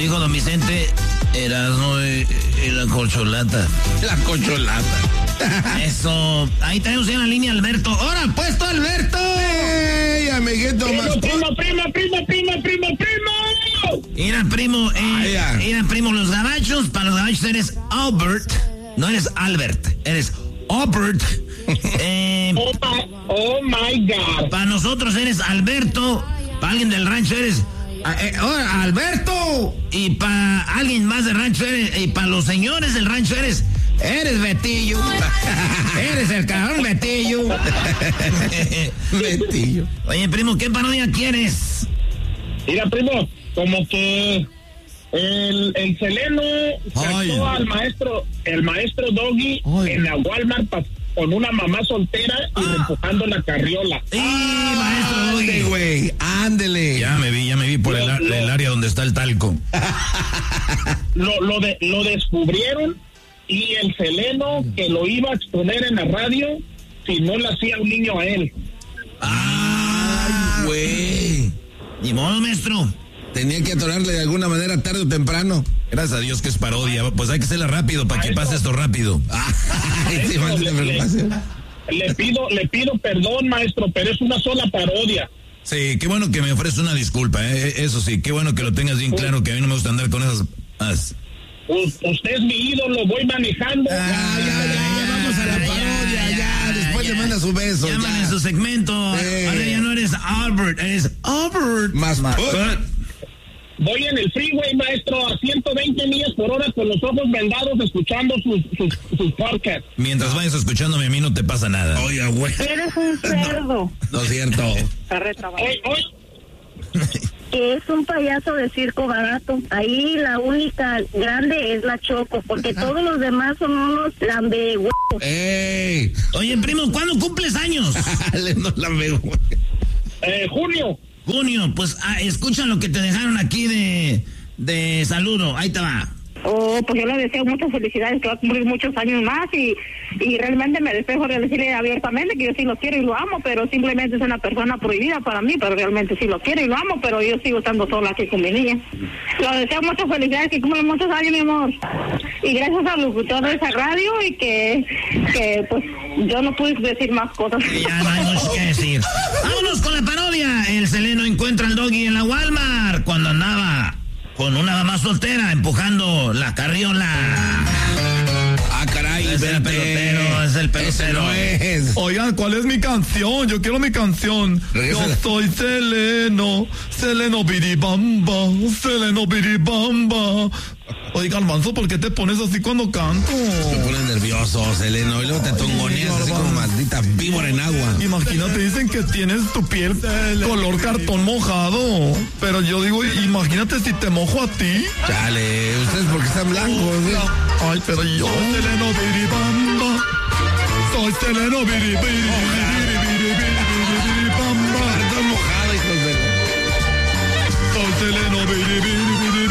hijo don Vicente, Erasmo y la corcholata. La corcholata. Eso. Ahí tenemos en la línea Alberto. ¡Ahora, puesto Alberto! ¡Ey, amiguito! Primo. Mira, primo, mira, primo, los gabachos, para los gabachos eres Albert. No eres Albert, eres Albert. Oh my God. Para nosotros eres Alberto. Para alguien del rancho eres Alberto. Y para alguien más del rancho eres. Y para los señores del rancho eres Betillo. Eres el cabrón Betillo. Betillo. Oye, primo, ¿qué parodia quieres? Mira, primo, como que el Seleno sacó al maestro Doggy en la Walmart con una mamá soltera y empujando la carriola. ¡Sí, maestro Doggy! Güey, ándele. Ya me vi por el área donde está el talco. Lo descubrieron y el Seleno que lo iba a exponer en la radio si no le hacía un niño a él. ¡Ay, güey! Ni modo, maestro. Tenía que atorarle de alguna manera tarde o temprano. Gracias a Dios que es parodia. Pues hay que hacerla rápido para que pase esto rápido. Le pido perdón, maestro, pero es una sola parodia. Sí, qué bueno que me ofrece una disculpa, eso sí, qué bueno que lo tengas bien claro, que a mí no me gusta andar con esas... Usted es mi ídolo, voy manejando. Ya, vamos a la parodia, ya. Después le manda su beso. Llaman en su segmento. Ahora ya no eres Albert, eres Albert. Más. Voy en el freeway, maestro, a 120 millas por hora con los ojos vendados escuchando sus podcasts. Mientras vayas escuchándome a mí no te pasa nada. Oiga, güey. Eres un cerdo. No es cierto. Que es un payaso de circo barato. Ahí la única grande es la Choco, porque todos los demás son unos lambehuevos. ¡Ey! Oye, primo, ¿cuándo cumples años? No lambehuevos. Junio, pues escucha lo que te dejaron aquí de saludo. Ahí te va. Pues yo le deseo muchas felicidades, que va a cumplir muchos años más y realmente me despejo de decirle abiertamente que yo sí lo quiero y lo amo, pero simplemente es una persona prohibida para mí, pero realmente sí lo quiero y lo amo, pero yo sigo estando sola aquí con mi niña. Le deseo muchas felicidades, que cumplan muchos años, mi amor. Y gracias al locutor de esa radio y que pues yo no pude decir más cosas. Ya no hay mucho que decir. Vámonos con la parodia. El Seleno encuentra al Doggy en la Walmart cuando andaba con una mamá soltera empujando la carriola. Ah, caray, es el pelotero. Ese no es. Oigan, ¿cuál es mi canción? Yo quiero mi canción. Regresa. Yo soy Seleno biribamba, Seleno biribamba. Oigan, Manso, ¿por qué te pones así cuando canto? Te pones nervioso, Seleno, y luego te tongoneas así como maldita víbora en agua. Imagínate, dicen que tienes tu piel color cartón mojado. Pero yo digo, imagínate si te mojo a ti. Chale, ustedes porque están blancos, ¿sí? Ay, pero yo, Seleno biribamba. Soy Seleno biribamba. Cartón mojado, hijos de... Soy Seleno biribamba.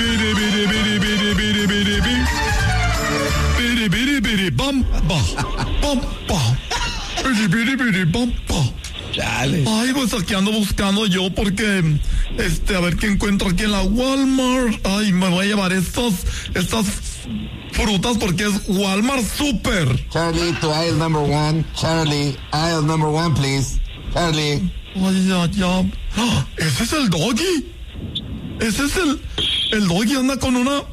Chale. Ay, pues aquí ando buscando yo porque, a ver qué encuentro aquí en la Walmart. Ay, me voy a llevar estas frutas porque es Walmart Super. Charlie, to aisle number 1. Charlie, aisle number 1, please. Charlie. Ay, ya. ¡Ah! ¿Ese es el Doggy? Ese es el Doggy, anda con una...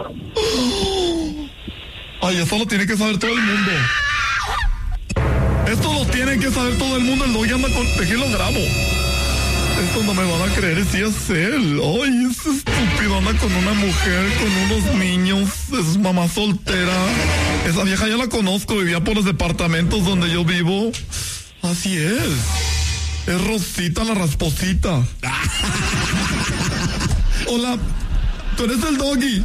Ay, eso lo tiene que saber todo el mundo. Esto lo tiene que saber todo el mundo. El Doggy anda con... ¿De qué lo grabo? Esto no me van a creer, si es él. Ay, ese estúpido anda con una mujer, con unos niños. Es mamá soltera. Esa vieja ya la conozco, vivía por los departamentos donde yo vivo. Así es. Es Rosita la rasposita. Hola, ¿tú eres el Doggy?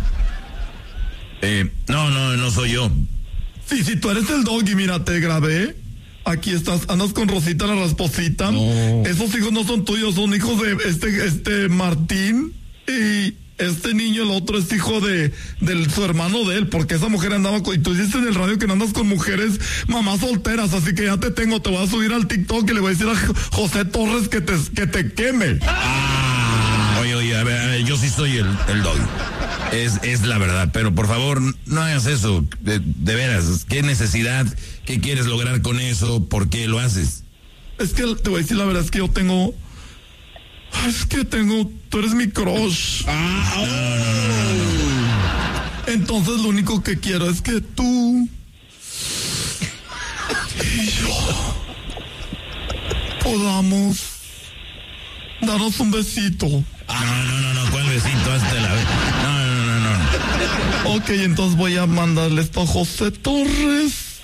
No soy yo. Sí, tú eres el Doggy, mira, te grabé. Aquí estás, andas con Rosita la rasposita. No. Esos hijos no son tuyos, son hijos de este Martín. Y este niño, el otro, es hijo de su hermano de él, porque esa mujer andaba con... Y tú dices en el radio que no andas con mujeres mamás solteras, así que ya te tengo, te voy a subir al TikTok y le voy a decir a José Torres que te queme. Oye, a ver, yo sí soy el Doggy. Es la verdad, pero por favor, no hagas eso, de veras. ¿Qué necesidad? ¿Qué quieres lograr con eso? ¿Por qué lo haces? Es que te voy a decir la verdad, es que yo tengo... Tú eres mi crush. Entonces lo único que quiero es que tú y yo podamos darnos un besito. No, ¿cuál besito? Hazte la vez. No. Ok, entonces voy a mandarle esto a José Torres,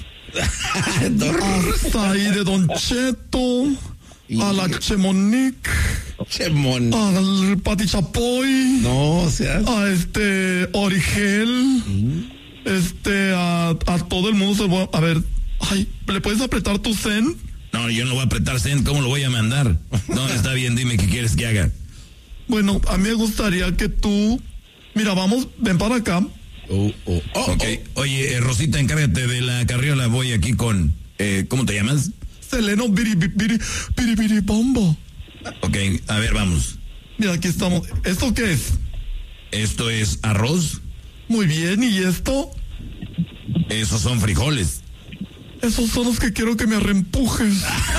a Saí de Don Cheto, a la Chemonique, al Pati Chapoy, no, o sea, a Origel, a todo el mundo. A ver, ¿le puedes apretar tu send? No, yo no voy a apretar send, ¿cómo lo voy a mandar? No, está bien, dime qué quieres que haga. Bueno, a mí me gustaría que tú, mira, ven para acá. Ok. Oye, Rosita, encárgate de la carriola, voy aquí con, ¿cómo te llamas? Seleno Biribiribombo. Ok, a ver, vamos. Mira, aquí estamos. ¿Esto qué es? Esto es arroz. Muy bien, ¿y esto? Esos son frijoles. Esos son los que quiero que me reempujes.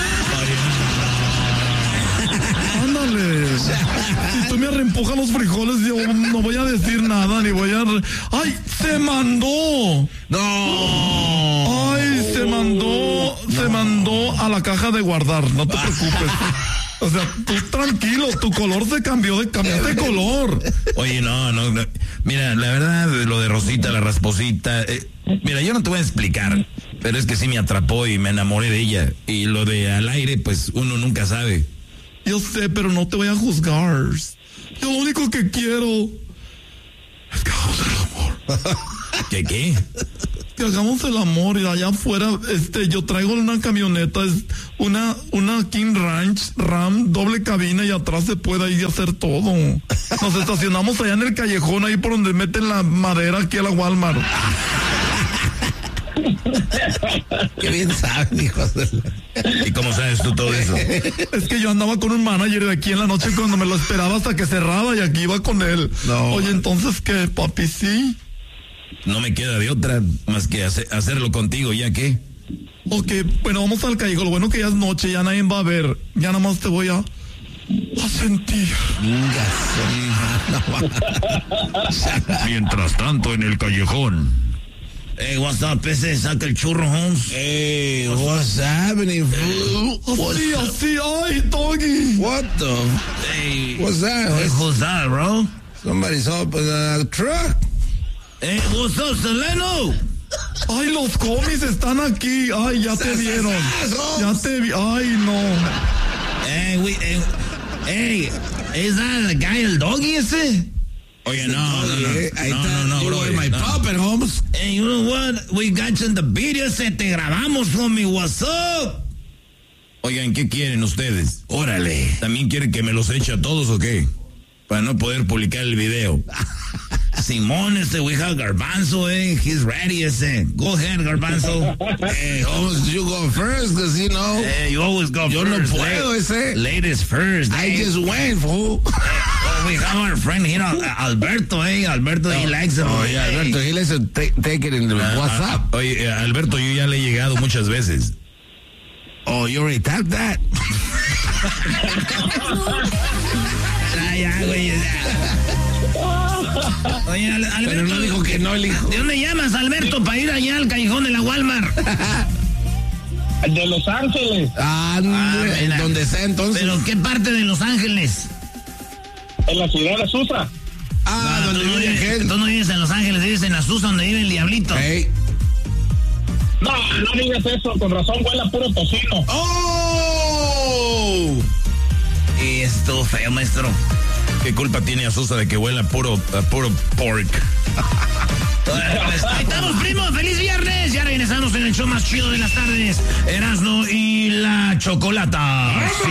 Ándale. Si tú me reempujas los frijoles, yo no voy a decir nada, ni voy a... ¡Ay, se mandó! ¡No! ¡Ay, se mandó a la caja de guardar! No te preocupes. O sea, tú tranquilo, tu color se cambiaste de color. Oye, no. Mira, la verdad, lo de Rosita, la rasposita... mira, yo no te voy a explicar, pero es que sí me atrapó y me enamoré de ella. Y lo de al aire, pues uno nunca sabe. Yo sé, pero no te voy a juzgar. Yo lo único que quiero es que hagamos el amor. ¿Qué? Que hagamos el amor y allá afuera, yo traigo una camioneta, es una King Ranch Ram, doble cabina y atrás se puede ir a hacer todo. Nos estacionamos allá en el callejón, ahí por donde meten la madera aquí a la Walmart. Qué bien saben, hijos de la... ¿Y cómo sabes tú todo eso? Es que yo andaba con un manager de aquí en la noche cuando me lo esperaba hasta que cerraba y aquí iba con él. No. Oye, entonces, ¿qué, papi? Sí. No me queda de otra más que hacerlo contigo, ¿ya qué? Ok, bueno, vamos al callejón. Lo bueno que ya es noche, ya nadie va a ver. Ya nada más te voy a sentir. Mientras tanto, en el callejón. Hey, what's up, ese? Saca el churro, Holmes. Hey, what's happening, fool? Así, ay, doggy. What the? Hey, what's that? Hey, who's that, bro? Somebody's up in a truck. Hey, what's up, Seleno? Ay, los cómics están aquí. Ay, ya te vieron. Ya te vi. Ay, no. Hey, is that the guy, el doggy ese? Oye, no, bro. My puppet, Holmes. Hey, you know what? We got you in the video, te grabamos, homie. What's up? Oigan, ¿qué quieren ustedes? Órale. ¿También quieren que me los eche a todos o qué? Para no poder publicar el video. Simón, we have Garbanzo, he's ready, Go ahead, Garbanzo. Hey, Holmes, you go first, because, you know. Hey, you always go yo first. Yo no puedo, Ladies first. I just went, fool. We have our friend here, Alberto, Alberto, he likes it. Oh, yeah, Alberto, he likes to take it in the WhatsApp. Oye, Alberto, yo ya le he llegado muchas veces. Oh, you already tapped that? Ya, güey, Oye, Alberto. Pero no dijo que no, el hijo. ¿De dónde llamas, Alberto, para ir allá al callejón de la Walmart? De Los Ángeles. En donde sea, entonces. ¿Pero qué parte de Los Ángeles? En la ciudad de Azusa. Donde vive gente. Tú no vives en Los Ángeles, vives en Azusa, donde vive el diablito. Hey. No digas eso, con razón huele a puro tocino. ¡Oh! Y estuvo feo, maestro. ¿Qué culpa tiene Azusa de que huela a puro pork? Ahí estamos, primo. ¡Feliz viernes! Ya regresamos en el show más chido de las tardes. Erasmo y la Chocolata.